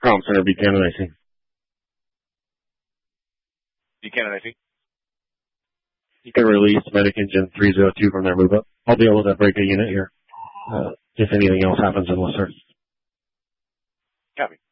Comm Center, Buchanan, I see. Buchanan, I see. You can release Medic Engine 302 from their move up. I'll be able to break a unit here if anything else happens in Lister. Copy.